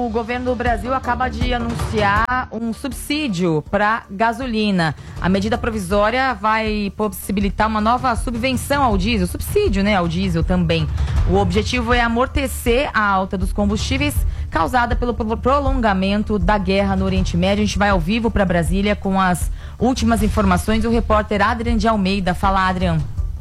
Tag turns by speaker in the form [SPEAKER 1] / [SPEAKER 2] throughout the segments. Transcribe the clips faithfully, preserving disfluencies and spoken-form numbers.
[SPEAKER 1] o governo do Brasil acaba de anunciar um subsídio para gasolina. A medida provisória vai possibilitar uma nova subvenção ao diesel, subsídio, né, ao diesel também. O objetivo é amortecer a alta dos combustíveis causada pelo prolongamento da guerra no Oriente Médio. A gente vai ao vivo para Brasília com as últimas informações. O repórter Adrian de Almeida. Fala, Adrian.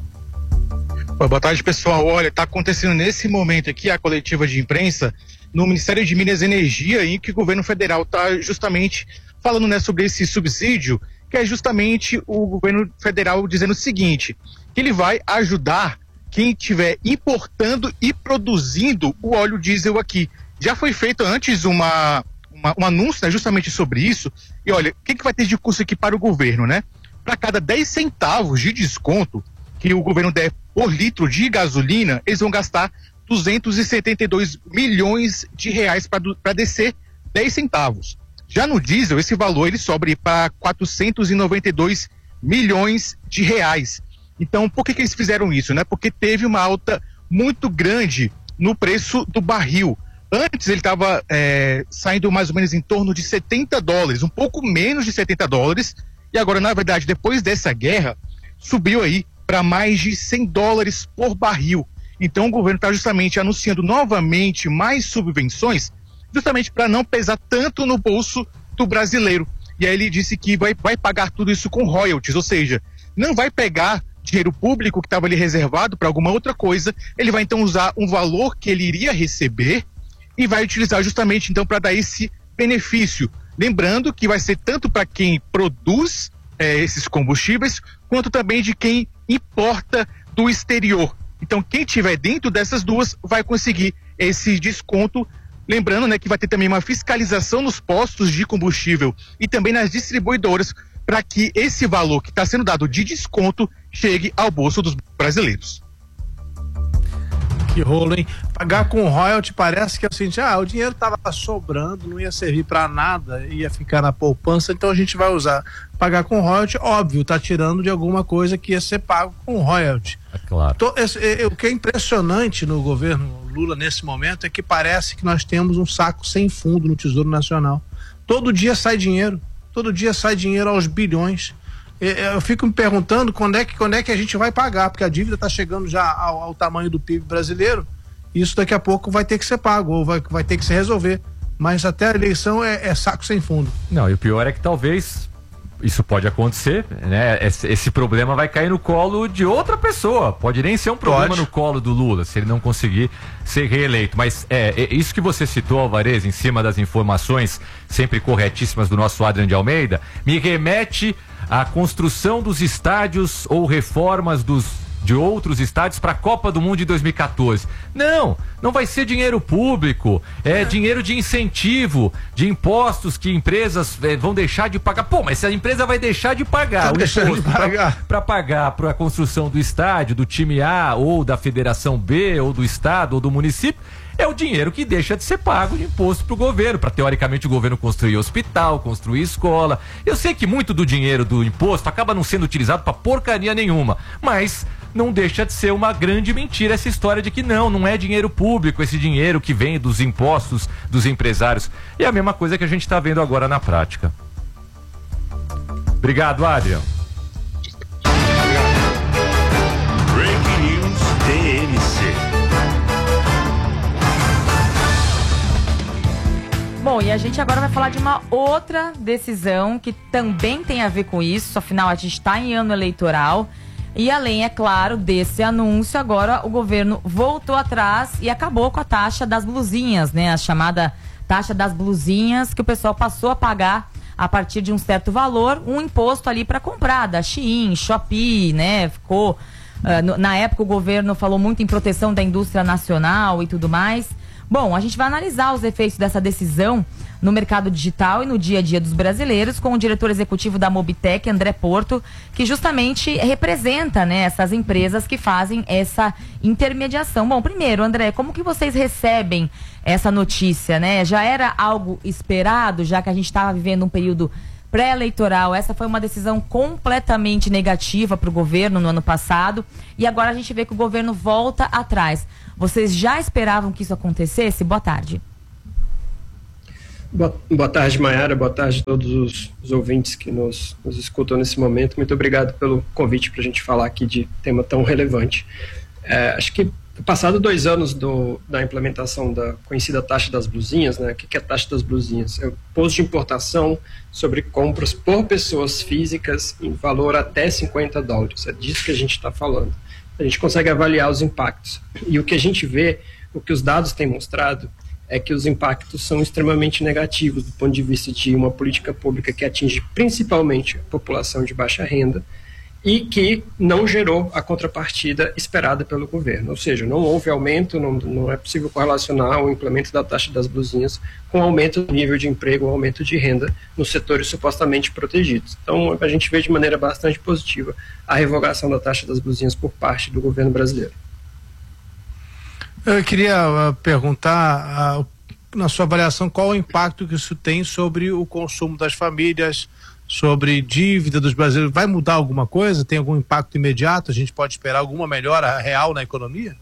[SPEAKER 2] Boa tarde, pessoal. Olha, está acontecendo nesse momento aqui a coletiva de imprensa no Ministério de Minas e Energia, em que o governo federal está justamente falando, né, sobre esse subsídio, que é justamente o governo federal dizendo o seguinte, que ele vai ajudar quem estiver importando e produzindo o óleo diesel aqui. Já foi feito antes uma, uma, um anúncio, né, justamente sobre isso. E olha, o que, que vai ter de custo aqui para o governo, né? Para cada dez centavos de desconto que o governo der por litro de gasolina, eles vão gastar duzentos e setenta e dois milhões de reais para descer dez centavos. Já no diesel, esse valor ele sobe para quatrocentos e noventa e dois milhões de reais. Então, por que, que eles fizeram isso, né? Porque teve uma alta muito grande no preço do barril. Antes ele estava é, saindo mais ou menos em torno de setenta dólares, um pouco menos de setenta dólares, e agora, na verdade, depois dessa guerra, subiu aí para mais de cem dólares por barril. Então o governo está justamente anunciando novamente mais subvenções, justamente para não pesar tanto no bolso do brasileiro. E aí ele disse que vai, vai pagar tudo isso com royalties, ou seja, não vai pegar dinheiro público que estava ali reservado para alguma outra coisa, ele vai então usar um valor que ele iria receber e vai utilizar justamente então para dar esse benefício. Lembrando que vai ser tanto para quem produz é, esses combustíveis, quanto também de quem importa do exterior. Então, quem estiver dentro dessas duas vai conseguir esse desconto. Lembrando, né, que vai ter também uma fiscalização nos postos de combustível e também nas distribuidoras para que esse valor que está sendo dado de desconto chegue ao bolso dos brasileiros.
[SPEAKER 3] Que rolo, hein? Pagar com royalty parece que é o seguinte, ah, o dinheiro estava sobrando, não ia servir para nada, ia ficar na poupança, então a gente vai usar. Pagar com royalty, óbvio, tá tirando de alguma coisa que ia ser pago com royalty.
[SPEAKER 4] É claro.
[SPEAKER 3] Tô, esse, é, o que é impressionante no governo Lula nesse momento é que parece que nós temos um saco sem fundo no Tesouro Nacional. Todo dia sai dinheiro, todo dia sai dinheiro aos bilhões. Eu fico me perguntando quando é que, quando é que a gente vai pagar, porque a dívida está chegando já ao, ao tamanho do P I B brasileiro, e isso daqui a pouco vai ter que ser pago, ou vai, vai ter que se resolver. Mas até a eleição é, é saco sem fundo.
[SPEAKER 4] Não, e o pior é que talvez isso pode acontecer, né? Esse, esse problema vai cair no colo de outra pessoa. Pode nem ser um problema pode. no colo do Lula, se ele não conseguir ser reeleito. Mas é, é isso que você citou, Alvarez, em cima das informações sempre corretíssimas do nosso Adrian de Almeida, me remete à construção dos estádios ou reformas dos de outros estádios para a Copa do Mundo de dois mil e quatorze. Não, não vai ser dinheiro público, é, é. dinheiro de incentivo, de impostos que empresas é, vão deixar de pagar. Pô, mas se a empresa vai deixar de pagar o imposto para pagar para a construção do estádio, do time A, ou da Federação B, ou do estado, ou do município, é o dinheiro que deixa de ser pago de imposto para o governo, para teoricamente o governo construir hospital, construir escola. Eu sei que muito do dinheiro do imposto acaba não sendo utilizado para porcaria nenhuma, mas não deixa de ser uma grande mentira essa história de que não, não é dinheiro público esse dinheiro que vem dos impostos dos empresários. E é a mesma coisa que a gente está vendo agora na prática. Obrigado, Adrian.
[SPEAKER 5] Breaking News D M C.
[SPEAKER 1] Bom, e a gente agora vai falar de uma outra decisão que também tem a ver com isso, afinal a gente está em ano eleitoral e além, é claro, desse anúncio, agora o governo voltou atrás e acabou com a taxa das blusinhas, né? A chamada taxa das blusinhas, que o pessoal passou a pagar a partir de um certo valor, um imposto ali para comprar, da Shein, Shopee, né? Ficou, uh, no, na época o governo falou muito em proteção da indústria nacional e tudo mais. Bom, a gente vai analisar os efeitos dessa decisão no mercado digital e no dia a dia dos brasileiros com o diretor executivo da Mobitech, André Porto, que justamente representa, né, essas empresas que fazem essa intermediação. Bom, primeiro, André, como que vocês recebem essa notícia, né? Já era algo esperado, já que a gente estava vivendo um período pré-eleitoral. Essa foi uma decisão completamente negativa para o governo no ano passado e agora a gente vê que o governo volta atrás. Vocês já esperavam que isso acontecesse? Boa tarde.
[SPEAKER 6] Boa, boa tarde, Mayara, boa tarde a todos os, os ouvintes que nos, nos escutam nesse momento. Muito obrigado pelo convite para a gente falar aqui de tema tão relevante. É, acho que passado dois anos do, da implementação da conhecida taxa das blusinhas, né? O que é a taxa das blusinhas? É o imposto de importação sobre compras por pessoas físicas em valor até cinquenta dólares. É disso que a gente está falando. A gente consegue avaliar os impactos. E o que a gente vê, o que os dados têm mostrado, é que os impactos são extremamente negativos do ponto de vista de uma política pública que atinge principalmente a população de baixa renda e que não gerou a contrapartida esperada pelo governo. Ou seja, não houve aumento, não, não é possível correlacionar o implemento da taxa das blusinhas com aumento do nível de emprego, aumento de renda nos setores supostamente protegidos. Então, a gente vê de maneira bastante positiva a revogação da taxa das blusinhas por parte do governo brasileiro.
[SPEAKER 3] Eu queria uh, perguntar, uh, na sua avaliação, qual o impacto que isso tem sobre o consumo das famílias, sobre dívida dos brasileiros. Vai mudar alguma coisa? Tem algum impacto imediato? A gente pode esperar alguma melhora real na economia?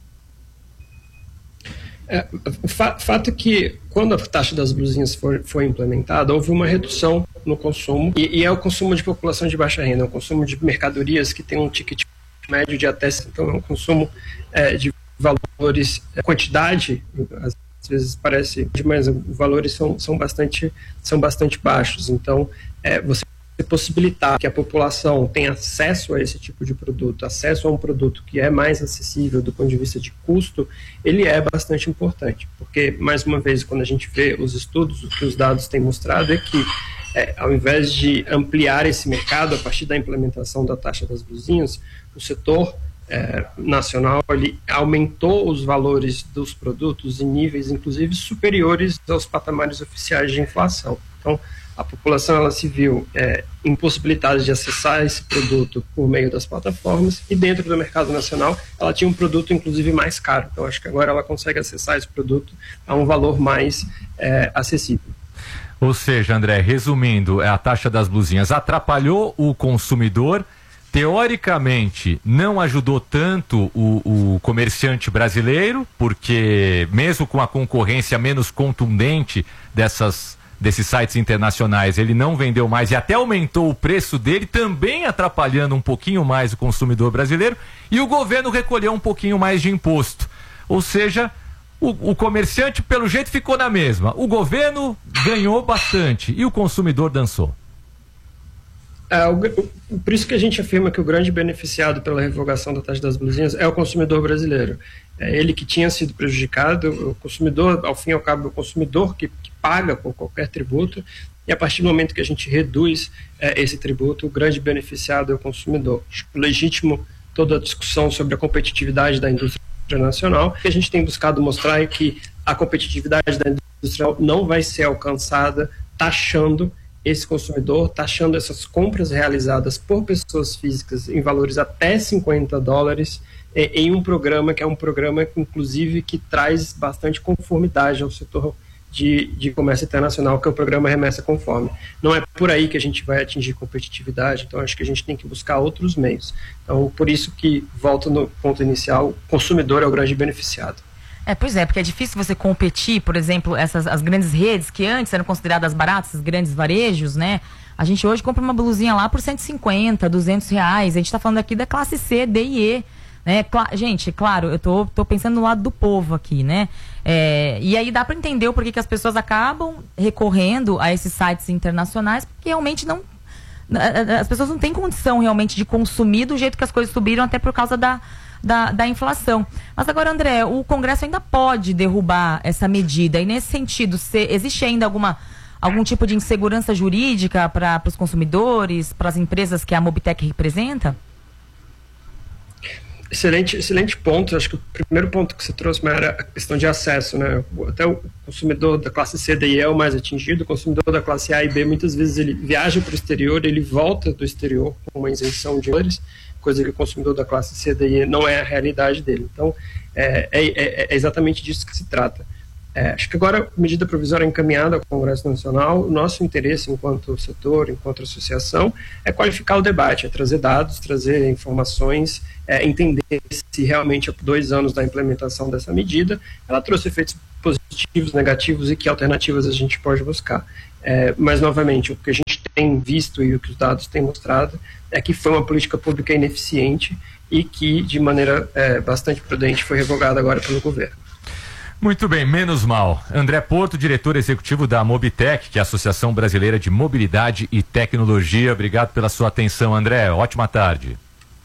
[SPEAKER 6] É, o fa- fato é que quando a taxa das blusinhas for, foi implementada, houve uma redução no consumo, e, e é o consumo de população de baixa renda, é o consumo de mercadorias que tem um ticket médio de até, então é um consumo é, de valores, quantidade, às vezes parece, mas os valores são, são, bastante, são bastante baixos. Então, é, você possibilitar que a população tenha acesso a esse tipo de produto, acesso a um produto que é mais acessível do ponto de vista de custo, ele é bastante importante, porque, mais uma vez, quando a gente vê os estudos, o que os dados têm mostrado é que, é, ao invés de ampliar esse mercado a partir da implementação da taxa das blusinhas, o setor É, nacional, ele aumentou os valores dos produtos em níveis, inclusive, superiores aos patamares oficiais de inflação. Então, a população ela se viu é, impossibilitada de acessar esse produto por meio das plataformas, e dentro do mercado nacional ela tinha um produto, inclusive, mais caro. Então, acho que agora ela consegue acessar esse produto a um valor mais é, acessível.
[SPEAKER 4] Ou seja, André, resumindo, a taxa das blusinhas atrapalhou o consumidor. Teoricamente, não ajudou tanto o, o comerciante brasileiro, porque mesmo com a concorrência menos contundente dessas, desses sites internacionais, ele não vendeu mais e até aumentou o preço dele, também atrapalhando um pouquinho mais o consumidor brasileiro, e o governo recolheu um pouquinho mais de imposto. Ou seja, o, o comerciante, pelo jeito, ficou na mesma. O governo ganhou bastante e o consumidor dançou.
[SPEAKER 6] É, o, o, por isso que a gente afirma que o grande beneficiado pela revogação da taxa das blusinhas é o consumidor brasileiro. É ele que tinha sido prejudicado, o consumidor, ao fim e ao cabo, é o consumidor que, que paga por qualquer tributo, e a partir do momento que a gente reduz é, esse tributo, o grande beneficiado é o consumidor. Acho legítimo toda a discussão sobre a competitividade da indústria nacional. O que a gente tem buscado mostrar é que a competitividade da indústria não vai ser alcançada taxando esse consumidor, taxando essas compras realizadas por pessoas físicas em valores até cinquenta dólares eh, em um programa que é um programa, inclusive, que traz bastante conformidade ao setor de, de comércio internacional, que é o programa Remessa Conforme. Não é por aí que a gente vai atingir competitividade, então acho que a gente tem que buscar outros meios. Então, por isso que, volto no ponto inicial, o consumidor é o grande beneficiado.
[SPEAKER 1] É, pois é, porque é difícil você competir, por exemplo, essas as grandes redes que antes eram consideradas baratas, os grandes varejos, né? A gente hoje compra uma blusinha lá por cento e cinquenta, duzentos reais. A gente tá falando aqui da classe C, D e E, né? Cla- gente, claro, eu tô, tô pensando no lado do povo aqui, né? É, e aí dá para entender o porquê que as pessoas acabam recorrendo a esses sites internacionais, porque realmente não... As pessoas não têm condição realmente de consumir do jeito que as coisas subiram, até por causa da... Da, da inflação. Mas agora, André, o Congresso ainda pode derrubar essa medida, e nesse sentido, se, existe ainda alguma, algum tipo de insegurança jurídica para os consumidores, para as empresas que a Mobitech representa?
[SPEAKER 6] Excelente, excelente ponto. Acho que o primeiro ponto que você trouxe era a questão de acesso, né? Até o consumidor da classe C, D e E é o mais atingido. O consumidor da classe A e B, muitas vezes ele viaja para o exterior, ele volta do exterior com uma isenção de valores, coisa que o consumidor da classe C, D e E não é a realidade dele. Então, é, é, é exatamente disso que se trata. É, acho que agora a medida provisória é encaminhada ao Congresso Nacional. O nosso interesse enquanto setor, enquanto associação, é qualificar o debate, é trazer dados, trazer informações, é, entender se realmente há dois anos da implementação dessa medida ela trouxe efeitos positivos, negativos e que alternativas a gente pode buscar. É, mas, novamente, o que a gente tem visto e o que os dados têm mostrado é que foi uma política pública ineficiente e que, de maneira é, bastante prudente, foi revogada agora pelo governo.
[SPEAKER 4] Muito bem, menos mal. André Porto, diretor executivo da Mobitec, que é a Associação Brasileira de Mobilidade e Tecnologia. Obrigado pela sua atenção, André. Ótima tarde.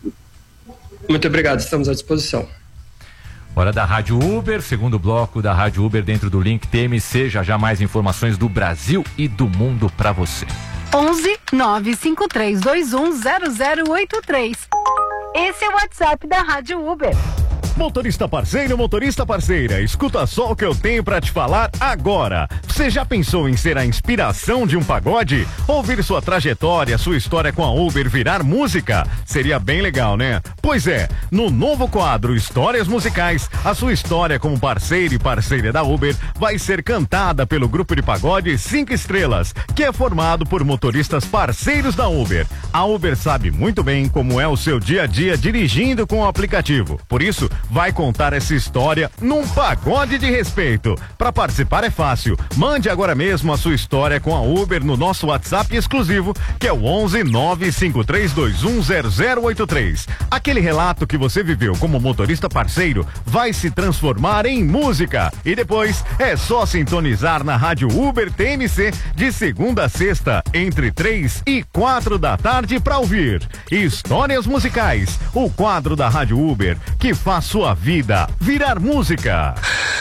[SPEAKER 6] Muito obrigado, estamos à disposição.
[SPEAKER 4] Hora da Rádio Uber, segundo bloco da Rádio Uber dentro do link T M C. Já já mais informações do Brasil e do mundo para você.
[SPEAKER 7] onze nove cinco três dois um zero zero oito três. Esse é o WhatsApp da Rádio Uber.
[SPEAKER 8] Motorista parceiro, motorista parceira, escuta só o que eu tenho pra te falar agora. Você já pensou em ser a inspiração de um pagode? Ouvir sua trajetória, sua história com a Uber virar música? Seria bem legal, né? Pois é, no novo quadro Histórias Musicais, a sua história como parceiro e parceira da Uber vai ser cantada pelo grupo de pagode Cinco Estrelas, que é formado por motoristas parceiros da Uber. A Uber sabe muito bem como é o seu dia a dia dirigindo com o aplicativo. Por isso, vai contar essa história num pagode de respeito. Para participar é fácil. Mande agora mesmo a sua história com a Uber no nosso WhatsApp exclusivo, que é o onze nove cinco três dois um zero zero oito três. Aquele relato que você viveu como motorista parceiro vai se transformar em música. E depois é só sintonizar na Rádio Uber T M C de segunda a sexta, entre três e quatro da tarde para ouvir Histórias Musicais, o quadro da Rádio Uber que faz sua vida virar música.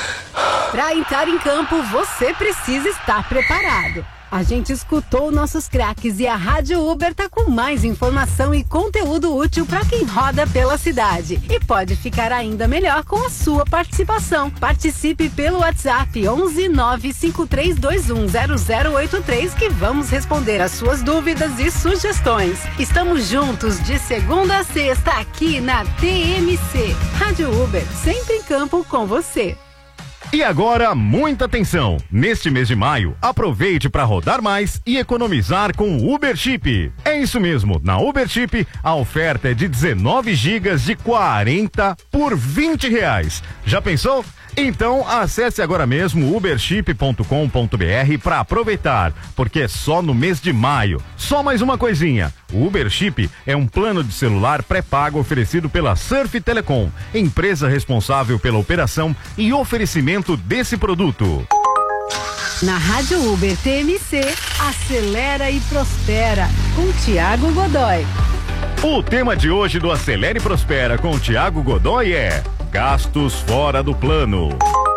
[SPEAKER 7] Para entrar em campo, você precisa estar preparado. A gente escutou nossos craques e a Rádio Uber tá com mais informação e conteúdo útil para quem roda pela cidade. E pode ficar ainda melhor com a sua participação. Participe pelo WhatsApp onze nove cinco três dois um zero zero oito três que vamos responder as suas dúvidas e sugestões. Estamos juntos de segunda a sexta aqui na T M C. Rádio Uber, sempre em campo com você.
[SPEAKER 8] E agora, muita atenção! Neste mês de maio, aproveite para rodar mais e economizar com o Uber Chip. É isso mesmo, na Uber Chip, a oferta é de dezenove gigas de quarenta por vinte reais. Já pensou? Então, acesse agora mesmo uberchip ponto com ponto br para aproveitar, porque é só no mês de maio. Só mais uma coisinha, o Uber Chip é um plano de celular pré-pago oferecido pela Surf Telecom, empresa responsável pela operação e oferecimento desse produto.
[SPEAKER 7] Na Rádio Uber T M C, acelera e prospera, com Tiago Godoy.
[SPEAKER 8] O tema de hoje do Acelera e Prospera com Tiago Godoy é gastos fora do plano.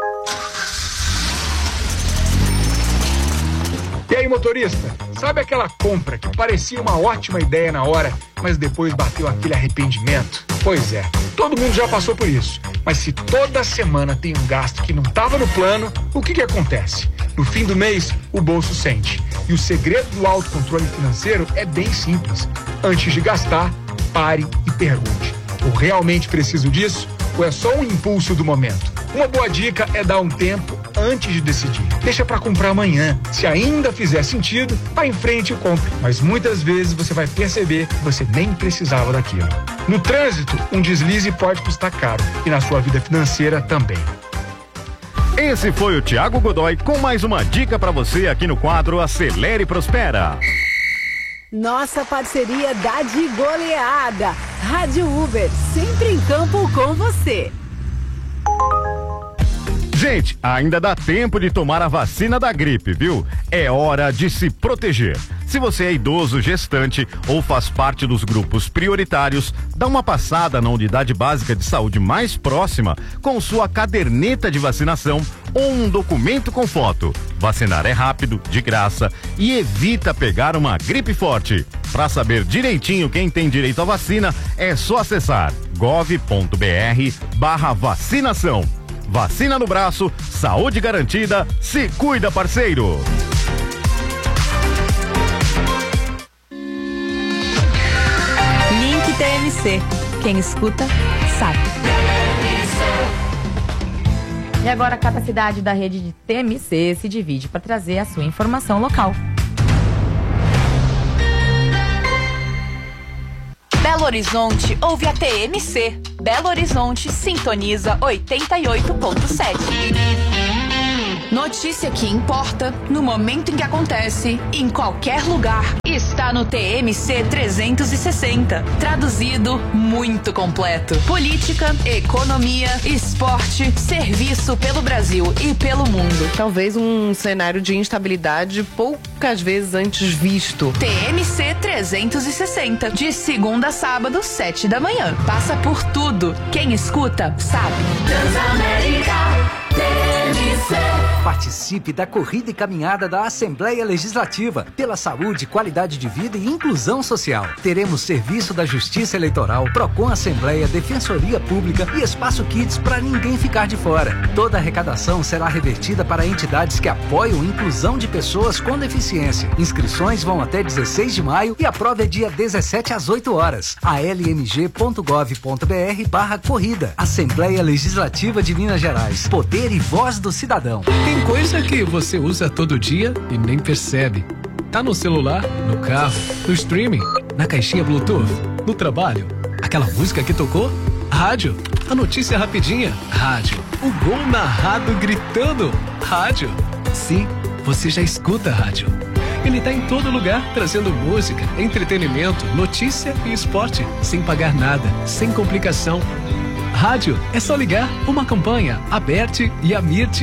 [SPEAKER 9] E aí, motorista, sabe aquela compra que parecia uma ótima ideia na hora, mas depois bateu aquele arrependimento? Pois é, todo mundo já passou por isso. Mas se toda semana tem um gasto que não estava no plano, o que que acontece? No fim do mês, o bolso sente. E o segredo do autocontrole financeiro é bem simples. Antes de gastar, pare e pergunte: eu realmente preciso disso? Ou é só um impulso do momento? Uma boa dica é dar um tempo antes de decidir. Deixa para comprar amanhã. Se ainda fizer sentido, vá em frente e compre. Mas muitas vezes você vai perceber que você nem precisava daquilo. No trânsito, um deslize pode custar caro. E na sua vida financeira também.
[SPEAKER 8] Esse foi o Tiago Godoy com mais uma dica para você aqui no quadro Acelera e Prospera.
[SPEAKER 7] Nossa parceria dá de goleada. Rádio Uber, sempre em campo com você.
[SPEAKER 8] Gente, ainda dá tempo de tomar a vacina da gripe, viu? É hora de se proteger. Se você é idoso, gestante ou faz parte dos grupos prioritários, dá uma passada na unidade básica de saúde mais próxima com sua caderneta de vacinação ou um documento com foto. Vacinar é rápido, de graça e evita pegar uma gripe forte. Para saber direitinho quem tem direito à vacina, é só acessar gov ponto br barra vacinação. Vacina no braço, saúde garantida, se cuida, parceiro.
[SPEAKER 1] Link T M C. Quem escuta, sabe. E agora cada cidade da rede de T M C se divide para trazer a sua informação local.
[SPEAKER 10] Belo Horizonte ouve a T M C. Belo Horizonte sintoniza oitenta e oito ponto sete. Notícia que importa, no momento em que acontece, em qualquer lugar, está no T M C trezentos e sessenta. Traduzido, muito completo. Política, economia, esporte, serviço pelo Brasil e pelo mundo.
[SPEAKER 11] Talvez um cenário de instabilidade poucas vezes antes visto.
[SPEAKER 10] T M C trezentos e sessenta, de segunda a sábado, sete da manhã. Passa por tudo. Quem escuta, sabe.
[SPEAKER 12] Transamérica T M C.
[SPEAKER 13] Participe da corrida e caminhada da Assembleia Legislativa pela saúde, qualidade de vida e inclusão social. Teremos serviço da Justiça Eleitoral, Procon Assembleia, Defensoria Pública e Espaço Kids para ninguém ficar de fora. Toda a arrecadação será revertida para entidades que apoiam a inclusão de pessoas com deficiência. Inscrições vão até dezesseis de maio e a prova é dia dezessete às oito horas. a l m g ponto gov ponto b r barra corrida. Assembleia Legislativa de Minas Gerais. Poder e voz do cidadão.
[SPEAKER 14] Tem coisa que você usa todo dia e nem percebe. Tá no celular, no carro, no streaming, na caixinha Bluetooth, no trabalho. Aquela música que tocou? Rádio. A notícia rapidinha? Rádio. O gol narrado gritando? Rádio. Sim, você já escuta rádio. Ele tá em todo lugar, trazendo música, entretenimento, notícia e esporte, sem pagar nada, sem complicação. Rádio é só ligar uma campanha, Aberte e Amirte.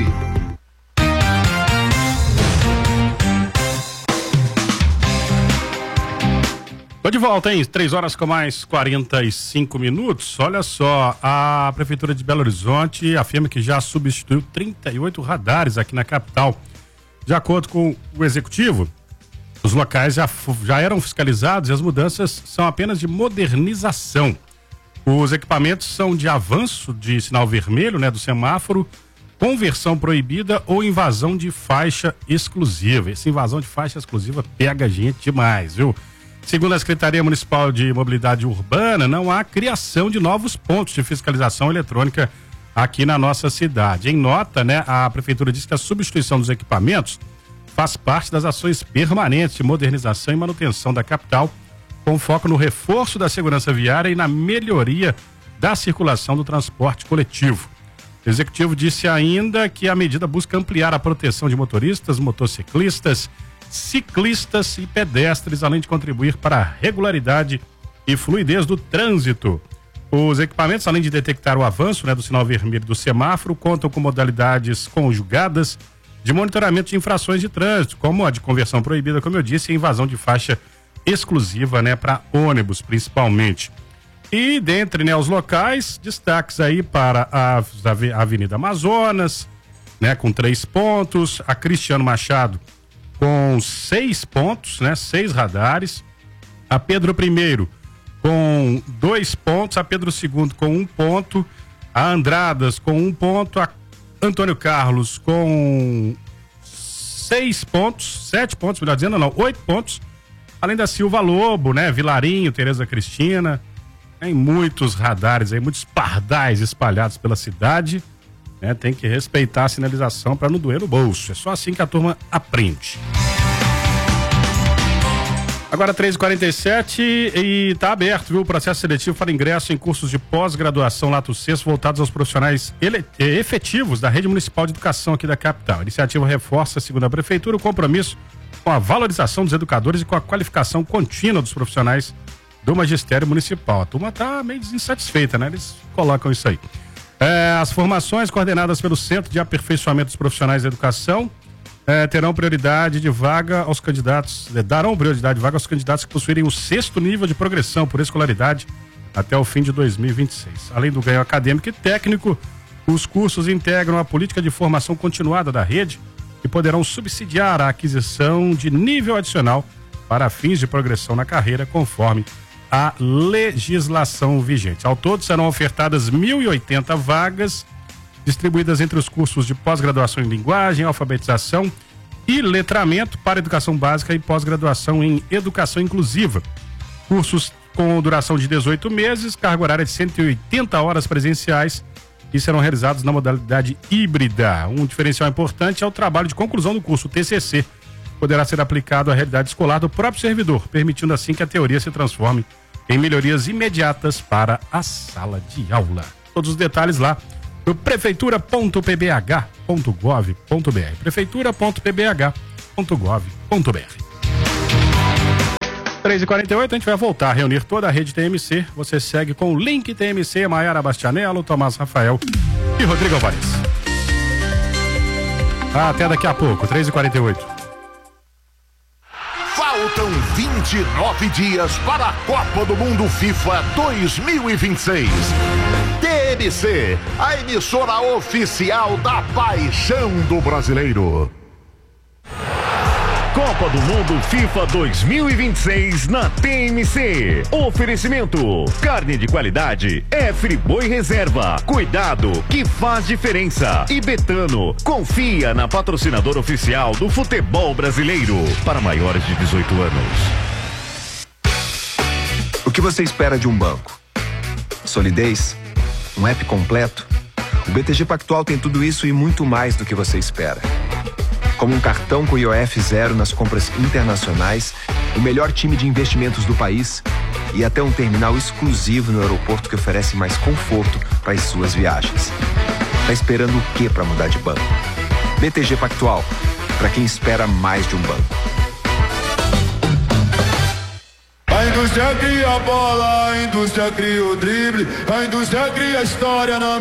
[SPEAKER 15] Tô de volta, hein? Três horas com mais quarenta e cinco minutos. Olha só, a Prefeitura de Belo Horizonte afirma que já substituiu trinta e oito radares aqui na capital. De acordo com o Executivo, os locais já, já eram fiscalizados e as mudanças são apenas de modernização. Os equipamentos são de avanço de sinal vermelho, né, do semáforo, conversão proibida ou invasão de faixa exclusiva. Essa invasão de faixa exclusiva pega a gente demais, viu? Segundo a Secretaria Municipal de Mobilidade Urbana, não há criação de novos pontos de fiscalização eletrônica aqui na nossa cidade. Em nota, né, a Prefeitura diz que a substituição dos equipamentos faz parte das ações permanentes de modernização e manutenção da capital, com foco no reforço da segurança viária e na melhoria da circulação do transporte coletivo. O Executivo disse ainda que a medida busca ampliar a proteção de motoristas, motociclistas, ciclistas e pedestres, além de contribuir para a regularidade e fluidez do trânsito. Os equipamentos, além de detectar o avanço, né, do sinal vermelho do semáforo, contam com modalidades conjugadas de monitoramento de infrações de trânsito, como a de conversão proibida, como eu disse, e invasão de faixa exclusiva, né, para ônibus, principalmente. E dentre, né, os locais, destaques aí para a, a Avenida Amazonas, né, com três pontos, a Cristiano Machado com seis pontos, né, seis radares, a Pedro I com dois pontos, a Pedro segundo com um ponto, a Andradas com um ponto, a Antônio Carlos com seis pontos, sete pontos, melhor dizendo, não, oito pontos, além da Silva Lobo, né, Vilarinho, Tereza Cristina, tem muitos radares aí, muitos pardais espalhados pela cidade, né, tem que respeitar a sinalização para não doer no bolso, é só assim que a turma aprende. Agora três e quarenta e sete e tá aberto, viu, o processo seletivo para ingresso em cursos de pós-graduação Lato Senso voltados aos profissionais ele, efetivos da Rede Municipal de Educação aqui da capital. A iniciativa reforça, segundo a Prefeitura, o compromisso com a valorização dos educadores e com a qualificação contínua dos profissionais do magistério municipal. A turma tá meio insatisfeita, né? Eles colocam isso aí. É, as formações coordenadas pelo Centro de Aperfeiçoamento dos Profissionais da Educação É, terão prioridade de vaga aos candidatos, é, darão prioridade de vaga aos candidatos que possuírem o sexto nível de progressão por escolaridade até o fim de dois mil e vinte e seis. Além do ganho acadêmico e técnico, os cursos integram a política de formação continuada da rede e poderão subsidiar a aquisição de nível adicional para fins de progressão na carreira, conforme a legislação vigente. Ao todo, serão ofertadas mil e oitenta vagas, distribuídas entre os cursos de pós-graduação em linguagem, alfabetização e letramento para educação básica e pós-graduação em educação inclusiva. Cursos com duração de dezoito meses, carga horária de cento e oitenta horas presenciais e serão realizados na modalidade híbrida. Um diferencial importante é o trabalho de conclusão do curso, o T C C. Poderá ser aplicado à realidade escolar do próprio servidor, permitindo assim que a teoria se transforme em melhorias imediatas para a sala de aula. Todos os detalhes lá no prefeitura ponto p b h ponto gov ponto br. prefeitura ponto p b h ponto gov ponto br. três e quarenta e oito, a gente vai voltar a reunir toda a rede T M C. Você segue com o link T M C, Maiara Bastianello, Tomás Rafael e Rodrigo Alvarez. Até daqui a pouco, três e quarenta e oito.
[SPEAKER 16] Faltam vinte e nove dias para a Copa do Mundo FIFA dois mil e vinte e seis. T M C, a emissora oficial da paixão do brasileiro.
[SPEAKER 8] Copa do Mundo FIFA dois mil e vinte e seis na T M C. Oferecimento: carne de qualidade é Friboi Reserva. Cuidado que faz diferença. E Betano, confia na patrocinadora oficial do futebol brasileiro para maiores de dezoito anos.
[SPEAKER 17] O que você espera de um banco? Solidez? Um app completo? O B T G Pactual tem tudo isso e muito mais do que você espera. Como um cartão com I O F zero nas compras internacionais, o melhor time de investimentos do país e até um terminal exclusivo no aeroporto que oferece mais conforto para as suas viagens. Tá esperando o que para mudar de banco? B T G Pactual, para quem espera mais de um banco.
[SPEAKER 18] A indústria cria a bola, a indústria cria o drible, a indústria cria a história na